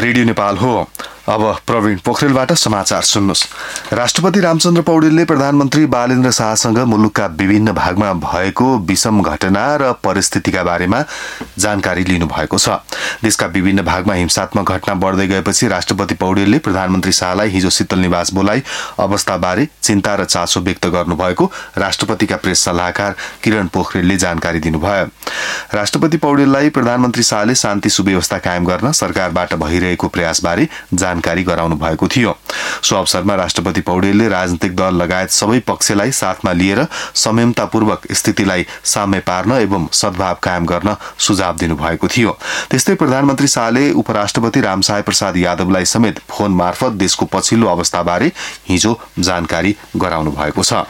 Radio Nepal हो। अब प्रवीण पोखरेलबाट समाचार सुन्नुस्। राष्ट्रपति रामचन्द्र पौडेलले प्रधानमन्त्री बालेन्द्र शाहसँग मुलुकका विभिन्न भागमा भएको विषम घटना र परिस्थितिका बारेमा जानकारी लिनुभएको छ। देशका विभिन्न भागमा हिंसात्मक घटना बढ्दै गएपछि राष्ट्रपति पौडेलले प्रधानमन्त्री शाहलाई हिजो शीतल निवास बोलाई अवस्थाबारे चिन्ता र चासो व्यक्त गर्नुभएको राष्ट्रपतिका प्रेस सल्लाहकार किरण पोखरेलले जानकारी दिनुभयो। राष्ट्रपति पौडेललाई प्रधानमन्त्री शाहले शान्ति सुव्यवस्था कायम गर्न सरकारबाट भइरहेको प्रयासबारे जानकारी गराउनु भएको थियो। सो अवसरमा राष्ट्रपति पौडेलले राजनीतिक दल लगायत सबै पक्षलाई साथमा लिएर संयमतापूर्वक स्थितिलाई साम्य पार्न एवं सद्भाव कायम गर्न सुझाव दिनुभएको थियो। त्यस्तै प्रधानमन्त्री शाहले उपराष्ट्रपति रामसाय प्रसाद यादवलाई समेत फोन मार्फत देशको पछिल्लो अवस्थाबारे हिजो जानकारी गराउनु भएको छ।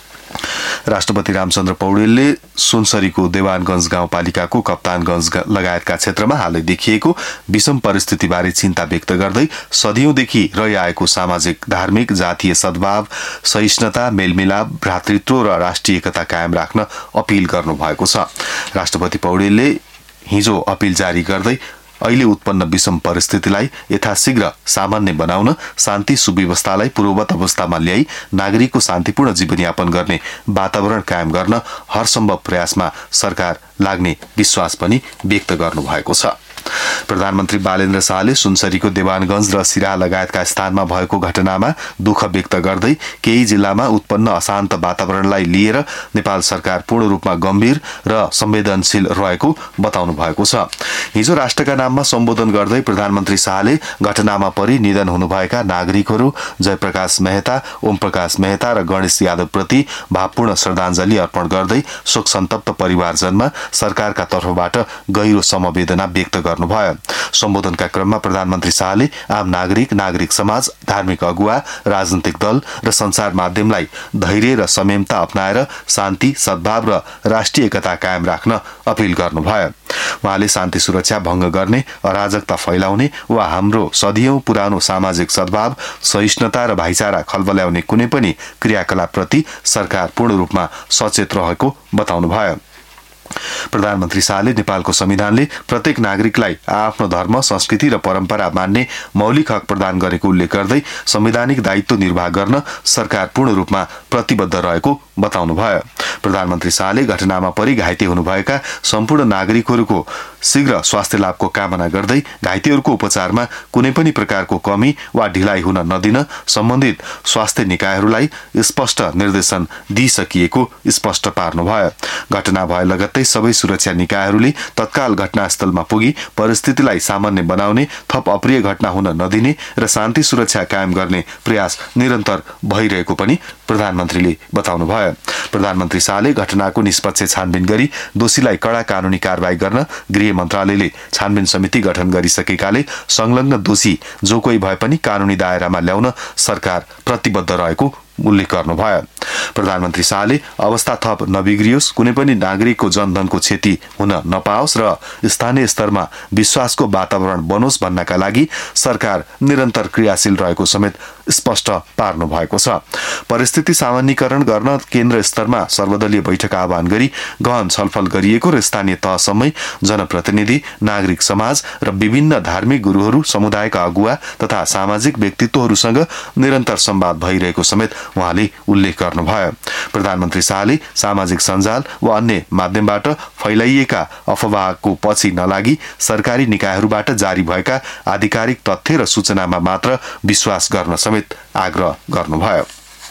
राष्ट्रपति रामचन्द्र पौडेलले सुनसरीको देवानगञ्ज गाउँपालिकाको कप्तानगञ्ज लगायतका क्षेत्रमा हालै देखिएको विषम परिस्थितिबारे चिन्ता व्यक्त गर्दै सदियौंदेखि रहिआएको सामाजिक, धार्मिक, जातीय सद्भाव, सहिष्णुता, मेलमिलाप, भ्रातृत्व र राष्ट्रिय एकता कायम राख्न अपील गर्नुभएको छ। राष्ट्रपति पौडेलले हिजो अपील जारी गर्दै अहिले उत्पन्न विषम परिस्थितिलाई यथाशीघ्र सामान्य बनाउन, शान्ति सुव्यवस्थालाई पूर्ववत अवस्थामा ल्याई नागरिकको शान्तिपूर्ण जीवनयापन गर्ने वातावरण कायम गर्न हरसम्भव प्रयासमा सरकार लाग्ने विश्वास पनि व्यक्त गर्नुभएको छ। प्रधानमन्त्री बालेन्द्र शाहले सुनसरीको देवानगञ्ज र सिराहा लगायतका स्थानमा भएको घटनामा दुःख व्यक्त गर्दै केही जिल्लामा उत्पन्न अशान्त वातावरणलाई लिएर नेपाल सरकार पूर्ण रूपमा गम्भीर र संवेदनशील रहेको बताउनु भएको छ। हिजो राष्ट्रका नाममा सम्बोधन गर्दै प्रधानमन्त्री शाहले घटनामा परि निधन हुनुभएका नागरिकहरू जयप्रकाश मेहता, ओम प्रकाश मेहता र गणेश यादवप्रति भावपूर्ण श्रद्धाञ्जली अर्पण गर्दै शोक सन्तप्त परिवारजनमा सरकारका तर्फबाट गहिरो समवेदना व्यक्त गर्नुभयो। सम्बोधनका क्रममा प्रधानमन्त्री शाहले आम नागरिक, नागरिक समाज, धार्मिक अगुवा, राजनीतिक दल र संचार माध्यमलाई धैर्य र संयमता अपनाएर शान्ति, सद्भाव र राष्ट्रिय एकता कायम राख्न अपील गर्नुभयो। उहाँले शान्ति सुरक्षा भंग गर्ने, अराजकता फैलाउने वा हाम्रो सदियौं पुरानो सामाजिक सद्भाव, सहिष्णुता र भाइचारा खलबल्याउने कुनै पनि क्रियाकलापप्रति सरकार पूर्ण रूपमा सचेत रहेको बताउनुभयो। प्रधानमन्त्री शाहले नेपालको संविधानले प्रत्येक नागरिकलाई आफ्नो धर्म, संस्कृति र परम्परा मान्ने मौलिक हक प्रदान गरेको उल्लेख गर्दै संवैधानिक दायित्व निर्वाह गर्न सरकार पूर्ण रूपमा प्रतिबद्ध रहेको बताउनुभयो। प्रधानमन्त्री शाहले घटनामा परि घाइते हुनुभएका सम्पूर्ण नागरिकहरूको शीघ्र स्वास्थ्य लाभको कामना गर्दै घाइतेहरूको उपचारमा कुनै पनि प्रकारको कमी वा ढिलाइ हुन नदिन सम्बन्धित स्वास्थ्य निकायहरूलाई स्पष्ट निर्देशन दिइसकिएको स्पष्ट पार्नुभयो। घटना भए लगत्तै सबै सुरक्षा निकायहरूले तत्काल घटनास्थलमा पुगी परिस्थितिलाई सामान्य बनाउने, थप अप्रिय घटना हुन नदिने र शान्ति सुरक्षा कायम गर्ने प्रयास निरन्तर भइरहेको पनि प्रधानमन्त्रीले बताउनुभयो। प्रधानमन्त्री शाहले घटनाको निष्पक्ष छानबिन गरी दोषीलाई कड़ा कानूनी कारबाही गर्न गृह मन्त्रालयले छानबिन समिति गठन गरिसकेकाले संलग्न दोषी जो कोही भए पनि कानूनी दायरामा ल्याउन सरकार प्रतिबद्ध रहेको उल्लेख गर्नुभयो। प्रधानमन्त्री शाहले अवस्था थप नबिग्रियोस्, कुनै पनि नागरिकको जनधनको क्षति हुन नपाओस् र स्थानीय स्तरमा विश्वासको वातावरण बनोस् भन्नका लागि सरकार निरन्तर क्रियाशील रहेको समेत स्पष्ट पार्नु भएको छ। परिस्थिति सामान्यीकरण गर्न केन्द्र स्तरमा सर्वदलीय बैठक आह्वान गरी गहन छलफल गरिएको र स्थानीय तहसम्मै जनप्रतिनिधि, नागरिक समाज र विभिन्न धार्मिक गुरुहरू, समुदायका अगुवा तथा सामाजिक व्यक्तित्वहरूसँग निरन्तर संवाद भइरहेको समेत उहाँले उल्लेख गर्नुभयो। प्रधानमन्त्री शाहले सामाजिक सञ्जाल वा अन्य माध्यमबाट फैलाइएका अफवाहको पछि नलागी सरकारी निकायहरूबाट जारी भएका आधिकारिक तथ्य र सूचनामा मात्र विश्वास गर्न समेत आग्रह गर्नुभयो।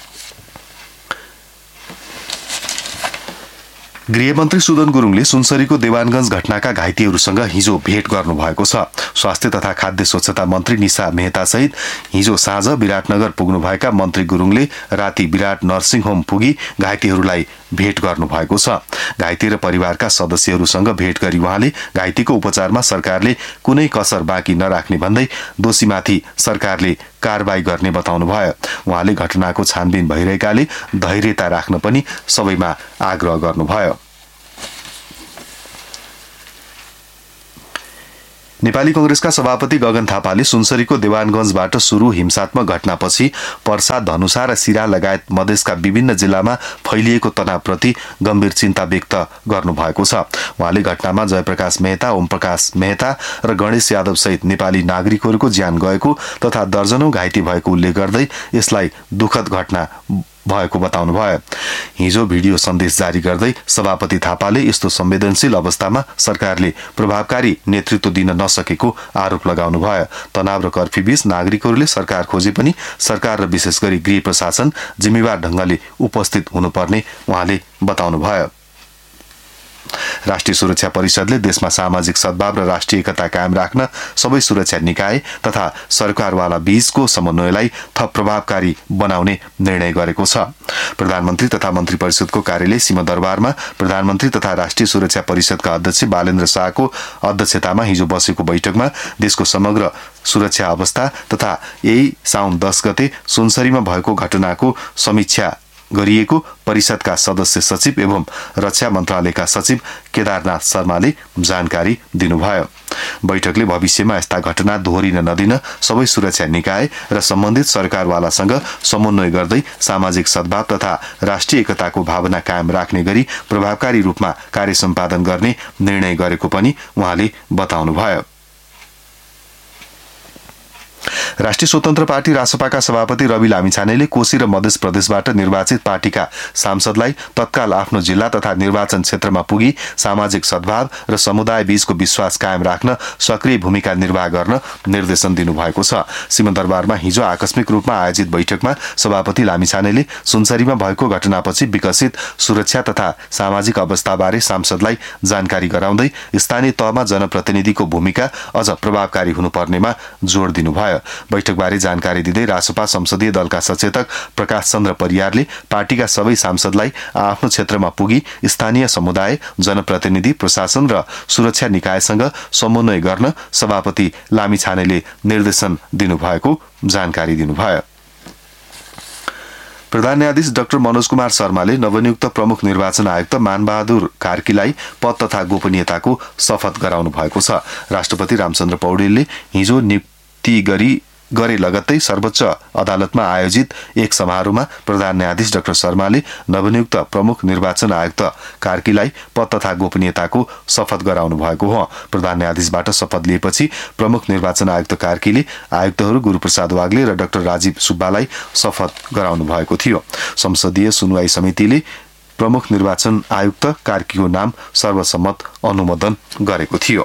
गृहमन्त्री सुदन गुरुङले सुनसरीको देवानगञ्ज घटनाका घाइतेहरूसँग हिजो भेट गर्नुभएको छ। स्वास्थ्य तथा खाद्य स्वच्छता मन्त्री निशा मेहता सहित हिजो साँझ विराटनगर पुग्नुभएका मन्त्री गुरुङले राति विराट नर्सिङ होम पुगी घाइतेहरूलाई भेट गर्नुभएको छ। घाइते र परिवारका सदस्यहरूसँग भेट गरी उहाँले घाइतेको उपचारमा सरकारले कुनै कसर बाँकी नराख्ने भन्दै दोषीमाथि सरकारले कारबाही गर्ने बताउनुभयो। उहाँले घटनाको छानबिन भइरहेकाले धैर्यता राख्न पनि सबैमा आग्रह गर्नुभयो। नेपाली कांग्रेसका सभापति गगन थापाले सुनसरीको देवानगञ्जबाट सुरु हिंसात्मक घटनापछि पर्सा, धनुषा र सिरा लगायत मधेसका विभिन्न जिल्लामा फैलिएको तनावप्रति गम्भीर चिन्ता व्यक्त गर्नुभएको छ। उहाँले घटनामा जयप्रकाश मेहता, ओमप्रकाश मेहता र गणेश यादव सहित नेपाली नागरिकहरूको ज्यान गएको तथा दर्जनौं घाइते भएको उल्लेख गर्दै यसलाई दुःखद घटना भएको बताउनुभयो। हिजो भिडियो सन्देश जारी गर्दै सभापति थापाले यस्तो संवेदनशील अवस्थामा सरकारले प्रभावकारी नेतृत्व दिन नसकेको आरोप लगाउनुभयो। तनाव र कर्फ्यूबीच नागरिकहरूले सरकार खोजे पनि सरकार र विशेष गरी गृह प्रशासन जिम्मेवार ढंगले उपस्थित हुनुपर्ने उहाँले बताउनुभयो। राष्ट्रिय सुरक्षा परिषदले देशमा सामाजिक सद्भाव र राष्ट्रिय एकता कायम राख्न सबै सुरक्षा निकाय तथा सरकारवाला बीचको समन्वयलाई थप प्रभावकारी बनाउने निर्णय गरेको छ। प्रधानमन्त्री तथा मन्त्री परिषदको कार्यालय सिंहदरबारमा प्रधानमन्त्री तथा राष्ट्रिय सुरक्षा परिषदका अध्यक्ष बालेन्द्र शाहको अध्यक्षतामा हिजो बसेको बैठकमा देशको समग्र सुरक्षा अवस्था तथा यही साउन 10 गते सुनसरीमा भएको घटनाको समीक्षा गरिएको परिषदका सदस्य सचिव एवं रक्षा मन्त्रालयका सचिव केदारनाथ शर्माले जानकारी दिनुभयो। बैठकले भविष्यमा यस्ता घटना दोहोरिन नदिन सबै सुरक्षा निकाय र सम्बन्धित सरकारवालासँग समन्वय गर्दै सामाजिक सद्भाव तथा राष्ट्रिय एकताको भावना कायम राख्ने गरी प्रभावकारी रूपमा कार्य सम्पादन गर्ने निर्णय गरेको पनि उहाँले बताउनुभयो। राष्ट्रिय स्वतन्त्र पार्टी रासपाका सभापति रवि लामिछानेले कोशी र मध्य प्रदेशबाट निर्वाचित पार्टीका सांसदलाई तत्काल आफ्नो जिल्ला तथा निर्वाचन क्षेत्रमा पुगी सामाजिक सद्भाव र समुदाय बीचको विश्वास कायम राख्न सक्रिय भूमिका निर्वाह गर्न निर्देशन दिनुभएको छ। सिंहदरबारमा हिजो आकस्मिक रूपमा आयोजित बैठकमा सभापति लामिछानेले सुनसरीमा भएको घटनापछि विकसित सुरक्षा तथा सामाजिक अवस्थाबारे सांसदलाई जानकारी गराउँदै स्थानीय तहमा जनप्रतिनिधिको भूमिका अझ प्रभावकारी हुनुपर्नेमा जोड़ दिनुभयो। बैठकबारे जानकारी दिँदै रासपा संसदीय दलका सचेतक प्रकाश चन्द्र परियारले पार्टीका सबै सांसदलाई आफ्नो क्षेत्रमा पुगी स्थानीय समुदाय, जनप्रतिनिधि, प्रशासन र सुरक्षा निकायसँग समन्वय गर्न सभापति लामिछानेले निर्देशन दिनुभएको जानकारी दिनुभयो। प्रधान न्यायाधीश डाक्टर मनोज कुमार शर्माले नवनियुक्त प्रमुख निर्वाचन आयुक्त मानबहादुर कार्कीलाई पद तथा गोपनीयताको शपथ गराउनु भएको छ। राष्ट्रपति रामचन्द्र पौडेलले हिजो नियुक्ति गरे लगत्तै सर्वोच्च अदालतमा आयोजित एक समारोहमा प्रधान न्यायाधीश डाक्टर शर्माले नवनियुक्त प्रमुख निर्वाचन आयुक्त कार्कीलाई पद तथा गोपनीयताको शपथ गराउनु भएको हो। प्रधान न्यायाधीशबाट शपथ लिएपछि प्रमुख निर्वाचन आयुक्त कार्कीले आयुक्तहरू गुरूप्रसाद वाग्ले र डाक्टर राजीव सुब्बालाई शपथ गराउनु भएको थियो। संसदीय सुनवाई समितिले प्रमुख निर्वाचन आयुक्त कार्कीको नाम सर्वसम्मत अनुमोदन गरेको थियो।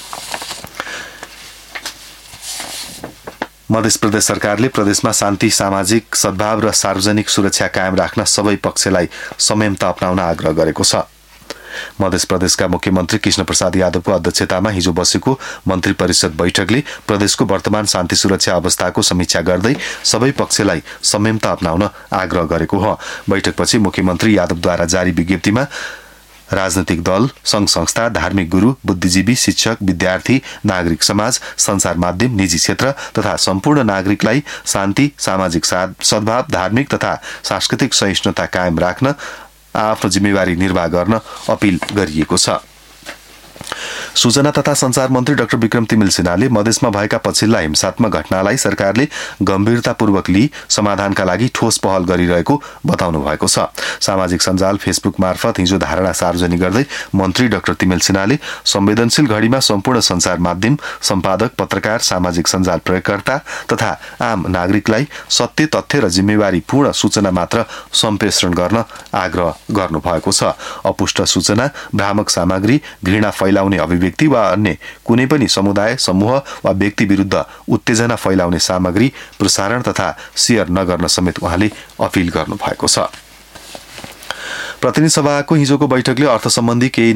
मध्य प्रदेश सरकारले प्रदेशमा शान्ति, सामाजिक सद्भाव र सार्वजनिक सुरक्षा कायम राख्न सबै पक्षलाई संयमता अपनाउन आग्रह गरेको छ। मध्य प्रदेशका मुख्यमन्त्री कृष्ण प्रसाद यादवको अध्यक्षतामा हिजो बसेको मन्त्री परिषद बैठकले प्रदेशको वर्तमान शान्ति सुरक्षा अवस्थाको समीक्षा गर्दै सबै पक्षलाई संयमता अपनाउन आग्रह गरेको हो। बैठकपछि मुख्यमन्त्री यादवद्वारा जारी विज्ञप्तिमा राजनैतिक दल, संघ संस्था, धार्मिक गुरु, बुद्धिजीवी, शिक्षक, विद्यार्थी, नागरिक समाज, संचार माध्यम, निजी क्षेत्र तथा सम्पूर्ण नागरिकलाई शान्ति, सामाजिक सद्भाव, धार्मिक तथा सांस्कृतिक सहिष्णुता कायम राख्न आफ्नो जिम्मेवारी निर्वाह गर्न अपील गरिएको छ। सूचना तथा संचार मन्त्री डाक्टर विक्रम तिमिल सिन्हाले मधेसमा भएका पछिल्ला हिंसात्मक घटनालाई सरकारले गम्भीरतापूर्वक लिई समाधानका लागि ठोस पहल गरिरहेको बताउनु भएको छ। सामाजिक सञ्जाल फेसबुक मार्फत हिजो धारणा सार्वजनिक गर्दै मन्त्री डाक्टर तिमिल सिन्हाले संवेदनशील घडीमा सम्पूर्ण संचार माध्यम, सम्पादक, पत्रकार, सामाजिक सञ्जाल प्रयोगकर्ता तथा आम नागरिकलाई सत्य, तथ्य र जिम्मेवारीपूर्ण सूचना मात्र सम्प्रेषण गर्न आग्रह गर्नुभएको छ। अपुष्ट सूचना, भ्रामक सामग्री, घृणा फैलाउने अभिव्यक्ति वा अन्य कुनै पनि समुदाय, समूह वा व्यक्ति विरुद्ध उत्तेजना फैलाउने सामग्री प्रसारण तथा शेयर नगर्न समेत उहाँले अपील गर्नुभएको छ। प्रतिनिधि सभाको हिजोको बैठकले अर्थ सम्बन्धी केही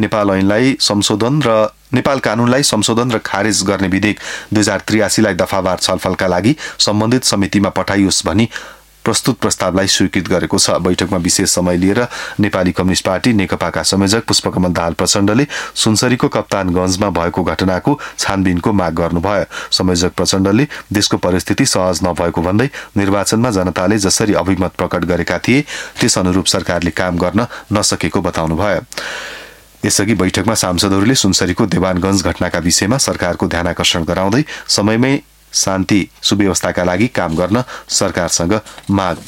नेपाल कानूनलाई संशोधन र खारेज गर्ने विधेयक 2083 लाई दफावार छलफलका लागि सम्बन्धित समितिमा पठाइयोस् भनी प्रस्तुत प्रस्तावलाई स्वीकृत गरेको छ। बैठकमा विशेष समय लिएर नेपाली कम्युनिस्ट पार्टी नेकपाका संयोजक पुष्पकमल दाहाल प्रचण्डले सुनसरीको कप्तानगञ्जमा भएको घटनाको छानबिनको माग गर्नुभयो। संयोजक प्रचण्डले देशको परिस्थिति सहज नभएको भन्दै निर्वाचनमा जनताले जसरी अभिमत प्रकट गरेका थिए त्यस अनुरूप सरकारले काम गर्न नसकेको बताउनुभयो। यसअघि बैठकमा सांसदहरूले सुनसरीको देवानगञ्ज घटनाका विषयमा सरकारको ध्यानाकर्षण गराउँदै समयमै शान्ति सुव्यवस्थाका लागि काम गर्न सरकारसँग माग